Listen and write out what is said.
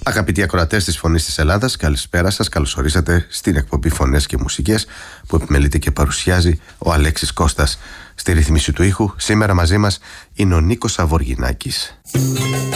Αγαπητοί ακροατές της Φωνής της Ελλάδας, καλησπέρα σας. Καλώς ορίσατε στην εκπομπή Φωνές και Μουσικές που επιμελείται και παρουσιάζει ο Αλέξης Κώστας. Στη ρύθμιση του ήχου σήμερα μαζί μας είναι ο Νίκος Αβοργινάκης.